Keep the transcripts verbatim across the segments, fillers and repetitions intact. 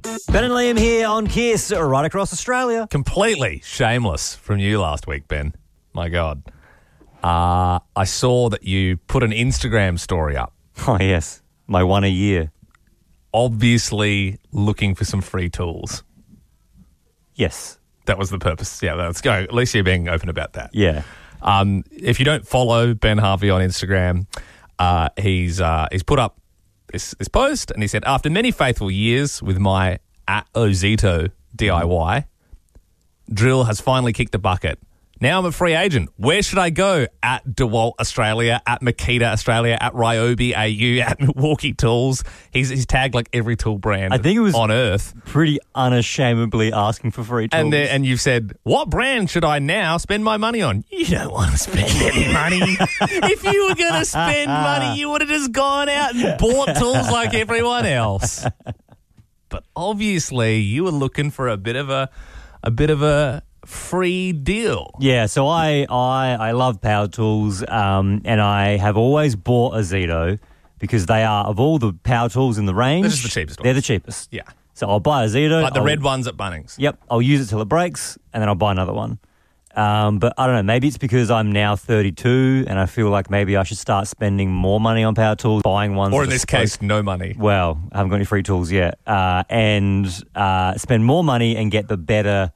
Ben and Liam here on Kiss, right across Australia. Completely shameless from you last week, Ben. My God. Uh, I saw that you put an Instagram story up. Oh, yes. My one a year. Obviously looking for some free tools. Yes. That was the purpose. Yeah, let's go. At least you're being open about that. Yeah. Um, if you don't follow Ben Harvey on Instagram, uh, he's uh, he's put up this, this post and he said, after many faithful years with my at Ozito D I Y, drill has finally kicked the bucket. Now I'm a free agent. Where should I go? At DeWalt Australia, at Makita Australia, at Ryobi A U, at Milwaukee Tools. He's, he's tagged like every tool brand I think it was on earth. Pretty unashamedly asking for free tools. And, uh, and you've said, what brand should I now spend my money on? You don't want to spend any money. If you were going to spend money, you would have just gone out and bought tools like everyone else. But obviously, you were looking for a bit of a, a bit of a free deal. Yeah, so I I, I love power tools, um, and I have always bought a Zito because they are, of all the power tools in the range, They're just the cheapest ones. They're the cheapest. Yeah. So I'll buy a Zito. Like the I'll, red ones at Bunnings. Yep, I'll use it till it breaks, and then I'll buy another one. Um, but I don't know, maybe it's because I'm now thirty-two and I feel like maybe I should start spending more money on power tools, buying ones. Or in that are this supposed- case, no money. Well, I haven't got any free tools yet. Uh, and uh, spend more money and get the better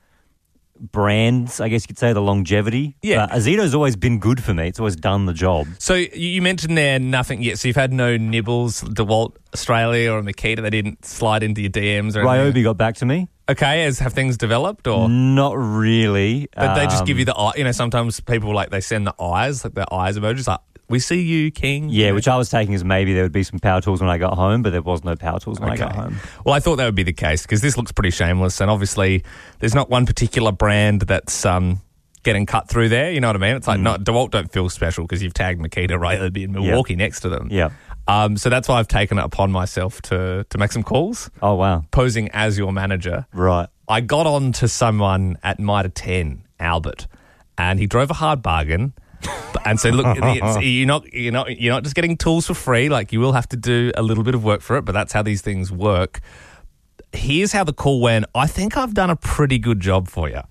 brands, I guess you could say, the longevity. Yeah. Uh, Azito's always been good for me. It's always done the job. So you mentioned there nothing yet. So you've had no nibbles, DeWalt Australia or Makita. They didn't slide into your D Ms or anything? Ryobi got back to me. Okay, as have things developed or? Not really. But they just Um, give you the eye. You know, sometimes people like they send the eyes, like the eyes emojis, like, we see you, King. Yeah, You know? which I was taking as maybe there would be some power tools when I got home, but there was no power tools when I got home. Well, I thought that would be the case because this looks pretty shameless, and obviously there's not one particular brand that's um, getting cut through there. You know what I mean? It's like Mm. not DeWalt don't feel special because you've tagged Makita, Ryobi, and Milwaukee next to them. Yeah. Um, so that's why I've taken it upon myself to to make some calls. Oh, wow. Posing as your manager. Right. I got on to someone at Mitre ten, Albert, and he drove a hard bargain. And said, look, it's, you're not, you're not, you're not just getting tools for free. Like you will have to do a little bit of work for it, but that's how these things work. Here's how the call went. I think I've done a pretty good job for you.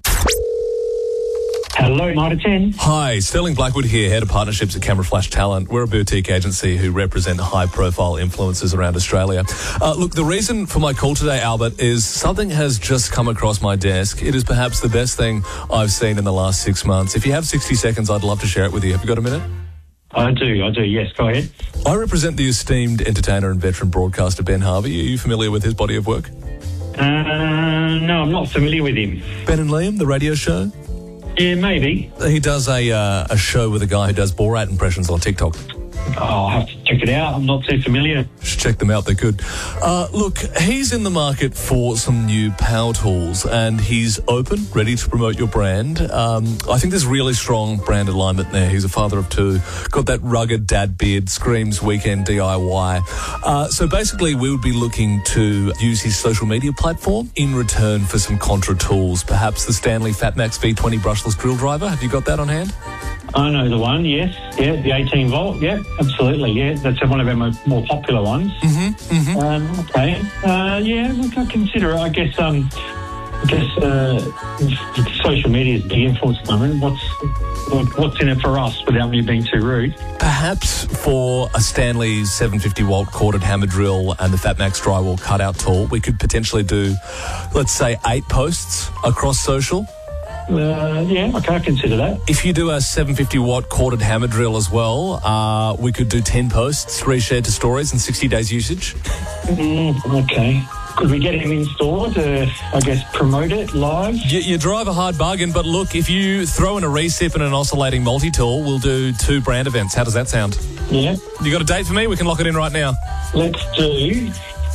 Hello, Mitre ten. Hi, Sterling Blackwood here, Head of Partnerships at Camera Flash Talent. We're a boutique agency who represent high-profile influencers around Australia. Uh, look, the reason for my call today, Albert, is something has just come across my desk. It is perhaps the best thing I've seen in the last six months. If you have sixty seconds, I'd love to share it with you. Have you got a minute? I do, I do, yes, go ahead. I represent the esteemed entertainer and veteran broadcaster Ben Harvey. Are you familiar with his body of work? Uh, no, I'm not familiar with him. Ben and Liam, the radio show? Yeah, maybe. He does a uh, a show with a guy who does Borat impressions on TikTok. Oh, I'll have to check it out. I'm not too familiar. Should check them out, they're good. Uh, look, he's in the market for some new power tools and he's open, ready to promote your brand. Um, I think there's really strong brand alignment there. He's a father of two, got that rugged dad beard, screams weekend D I Y. Uh, so basically, we would be looking to use his social media platform in return for some Contra tools, perhaps the Stanley Fatmax V twenty brushless drill driver. Have you got that on hand? I know the one, yes. Yeah, the eighteen volt, yeah, absolutely, yeah. That's one of our mo- more popular ones. Mm-hmm, mm-hmm. Um, okay. Uh, yeah, look, I consider it. I guess, um, I guess uh, social media is big influence at the moment. What's, what's in it for us without me being too rude? Perhaps for a Stanley seven fifty watt corded hammer drill and the Fatmax drywall cutout tool, we could potentially do, let's say, eight posts across social. Uh, yeah, okay, I consider that. If you do a seven fifty watt corded hammer drill as well, uh, we could do ten posts, reshared to stories and sixty days usage. Mm, okay. Could we get him in store to, I guess, promote it live? You, you drive a hard bargain, but look, if you throw in a recip and an oscillating multi-tool, we'll do two brand events. How does that sound? Yeah. You got a date for me? We can lock it in right now. Let's do...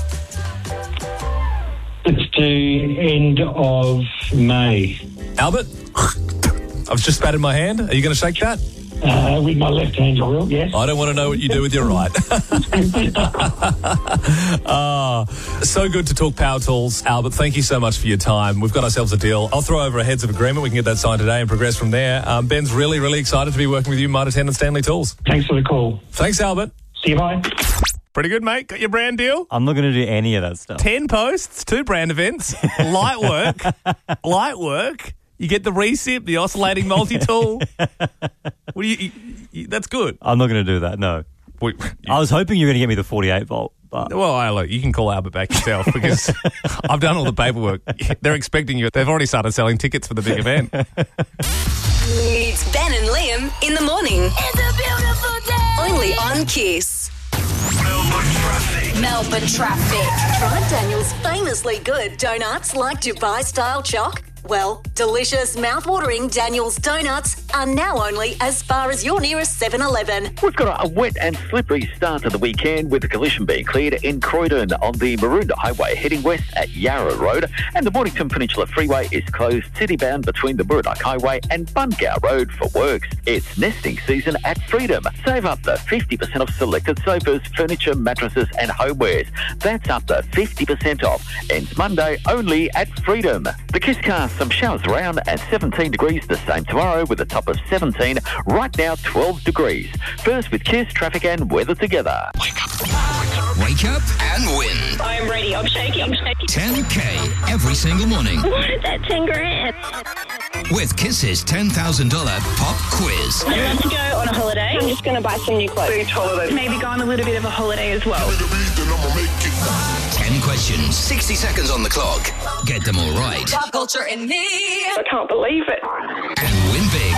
Let's do end of May. Albert, I've just spat in my hand. Are you going to shake that? Uh, with my left hand, I will, yes. I don't want to know what you do with your right. Ah, so good to talk power tools. Albert, thank you so much for your time. We've got ourselves a deal. I'll throw over a heads of agreement. We can get that signed today and progress from there. Um, Ben's really, really excited to be working with you, Mitre ten and Stanley Tools. Thanks for the call. Thanks, Albert. See you, bye. Pretty good, mate. Got your brand deal? I'm not going to do any of that stuff. Ten posts, two brand events, light work, light work. You get the recip, the oscillating multi-tool. What do you, you, you? That's good. I'm not going to do that, no. We, you, I was hoping you were going to get me the forty-eight volt. But. Well, I, look, you can call Albert back yourself because I've done all the paperwork. They're expecting you. They've already started selling tickets for the big event. It's Ben and Liam in the morning. It's a beautiful day. Only on Kiss. Melbourne traffic. Melbourne traffic. Tried Daniel's famously good donuts like Dubai style choc? Well, delicious, mouth-watering Daniel's Donuts are now only as far as your nearest seven eleven. We've got a wet and slippery start to the weekend with the collision being cleared in Croydon on the Maroondah Highway heading west at Yarra Road, and the Mornington Peninsula Freeway is closed city-bound between the Burdock Highway and Bungow Road for works. It's nesting season at Freedom. Save up to fifty percent off selected sofas, furniture, mattresses and homewares. That's up to fifty percent off. Ends Monday only at Freedom. The Kiss Cast. Some showers around at seventeen degrees, the same tomorrow with a top of seventeen. Right now, twelve degrees. First with Kiss, traffic and weather together. Wake up. Wake up and win. I'm ready. I'm shaking. I'm shaking. ten K every single morning. What is that ten grand? With Kiss's ten thousand dollars pop quiz. I'd love to go on a holiday. I'm just going to buy some new clothes. Beach holiday. Maybe go on a little bit of a holiday as well. ten questions, sixty seconds on the clock. Get them all right. Pop culture and me. I can't believe it. And win big.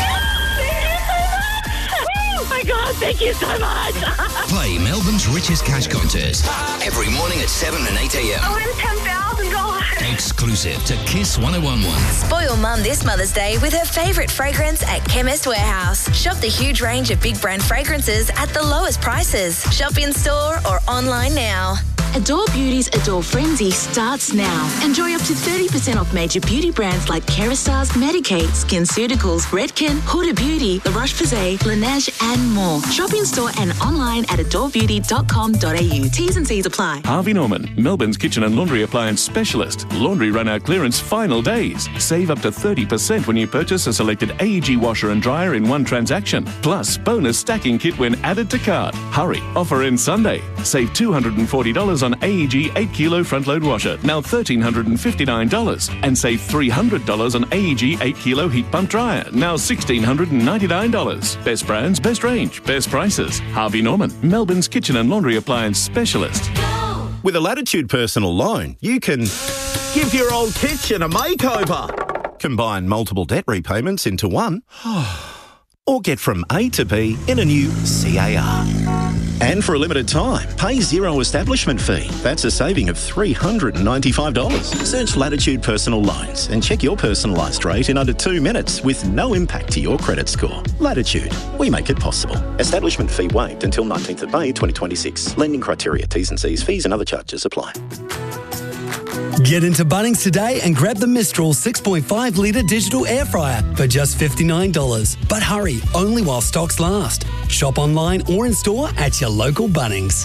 Oh my God, thank you so much. Play Melbourne's richest cash contest every morning at seven and eight a.m. I win ten thousand dollars. Exclusive to Kiss one oh one one. Spoil Mum this Mother's Day with her favourite fragrance at Chemist Warehouse. Shop the huge range of big brand fragrances at the lowest prices. Shop in store or online now. Adore Beauty's Adore Frenzy starts now. Enjoy up to thirty percent off major beauty brands like Kerastase, Medik8, SkinCeuticals, Redken, Huda Beauty, La Roche-Posay, Laneige and more. Shop in store and online at adore beauty dot com dot a u. T's and C's apply. Harvey Norman, Melbourne's kitchen and laundry appliance specialist. Laundry run-out clearance final days. Save up to thirty percent when you purchase a selected A E G washer and dryer in one transaction. Plus, bonus stacking kit when added to cart. Hurry, offer ends Sunday. Save two hundred forty dollars on A E G eight kilo front load washer, now one thousand three hundred fifty-nine dollars. And save three hundred dollars on A E G eight kilo heat pump dryer, now one thousand six hundred ninety-nine dollars. Best brands, best range, best prices. Harvey Norman, Melbourne's kitchen and laundry appliance specialist. With a Latitude personal loan, you can give your old kitchen a makeover, combine multiple debt repayments into one, or get from A to B in a new C A R. And for a limited time, pay zero establishment fee. That's a saving of three hundred ninety-five dollars. Search Latitude Personal Loans and check your personalised rate in under two minutes with no impact to your credit score. Latitude, we make it possible. Establishment fee waived until nineteenth of May twenty twenty-six. Lending criteria, T's and C's, fees and other charges apply. Get into Bunnings today and grab the Mistral six point five litre digital air fryer for just fifty-nine dollars. But hurry, only while stocks last. Shop online or in store at your local Bunnings.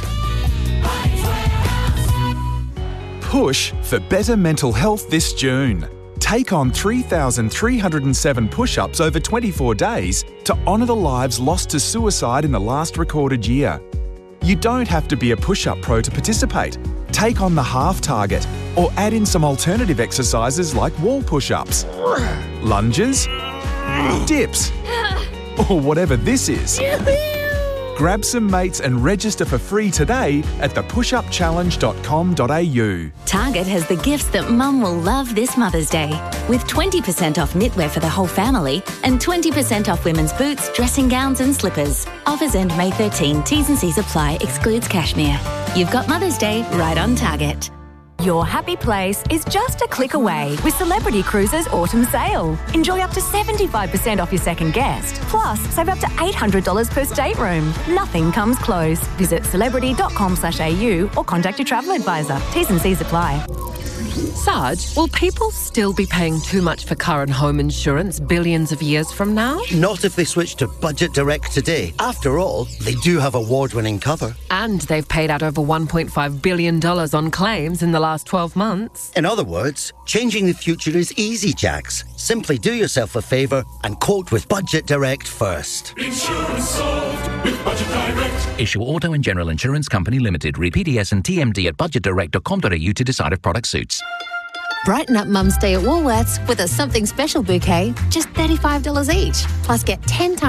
Push for better mental health this June. Take on three thousand three hundred seven push-ups over twenty-four days to honour the lives lost to suicide in the last recorded year. You don't have to be a push-up pro to participate. Take on the half target or add in some alternative exercises like wall push-ups, lunges, dips, or whatever this is. Grab some mates and register for free today at the push up challenge dot com dot a u. Target has the gifts that Mum will love this Mother's Day, with twenty percent off knitwear for the whole family and twenty percent off women's boots, dressing gowns and slippers. Offers end May thirteenth. T's and C's apply. Excludes cashmere. You've got Mother's Day right on Target. Your happy place is just a click away with Celebrity Cruises Autumn Sale. Enjoy up to seventy-five percent off your second guest. Plus, save up to eight hundred dollars per stateroom. Nothing comes close. Visit celebrity dot com slash a u or contact your travel advisor. T's and C's apply. Sarge, will people still be paying too much for car and home insurance billions of years from now? Not if they switch to Budget Direct today. After all, they do have award-winning cover. And they've paid out over one point five billion dollars on claims in the last twelve months. In other words, changing the future is easy, Jax. Simply do yourself a favour and quote with Budget Direct first. Insurance solved with Budget Direct. Issue Auto and General Insurance Company Limited. Read P D S and T M D at budget direct dot com dot a u to decide if product suits. Brighten up Mum's Day at Woolworths with a something special bouquet, just thirty-five dollars each. Plus get ten times